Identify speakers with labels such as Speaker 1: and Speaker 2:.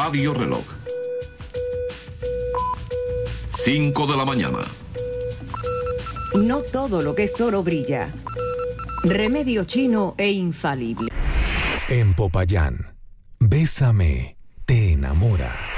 Speaker 1: Radio Reloj. 5 de la mañana.
Speaker 2: No todo lo que es oro brilla. Remedio chino e infalible.
Speaker 3: En Popayán, Bésame, te enamora.